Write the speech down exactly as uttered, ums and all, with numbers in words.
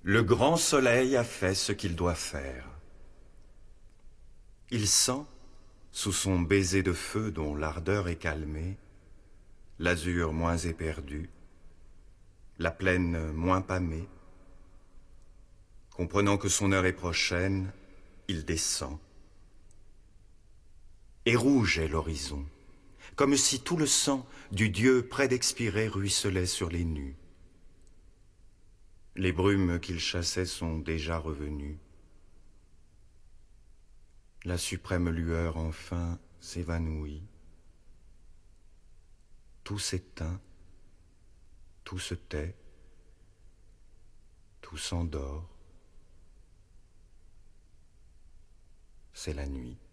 Le grand soleil a fait ce qu'il doit faire. Il sent, sous son baiser de feu dont l'ardeur est calmée, l'azur moins éperdu, la plaine moins pâmée. Comprenant que son heure est prochaine, il descend. Et rouge est l'horizon, comme si tout le sang du Dieu près d'expirer ruisselait sur les nus. Les brumes qu'il chassait sont déjà revenues. La suprême lueur enfin s'évanouit. Tout s'éteint, tout se tait, tout s'endort. C'est la nuit.